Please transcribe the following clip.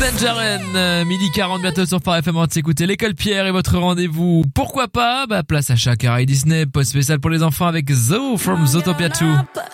Jaren, midi 40 bientôt sur Phare FM. On va s'écouter l'école Pierre et votre rendez-vous. Pourquoi pas? Place à Shakira et Disney. Post spécial pour les enfants avec Zoe from Zootopia 2.